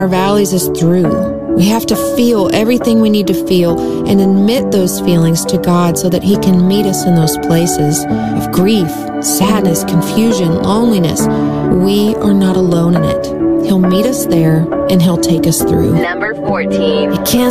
our valleys is through. We have to feel everything we need to feel and admit those feelings to God so that He can meet us in those places of grief, sadness, confusion, loneliness. We are not alone in it. He'll meet us there and He'll take us through. Number 14. It can't